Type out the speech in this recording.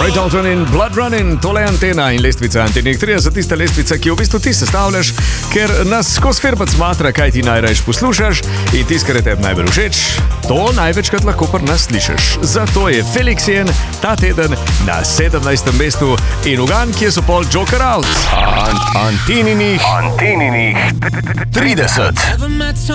Ray Dalton in Blood Running, tole je Antena in lestvica Antenih 30, tista lestvica, ki jo v bistvu ti sestavljaš, ker nas skozi firmac smatra, kaj ti najrajš poslušaš in tisto, kar je tebi najbolj všeč, to največkrat lahko pri nas slišiš. Zato je Felix Jen ta teden na 17. mestu in ugan, kje so pol Joker Out. Anteninih 30.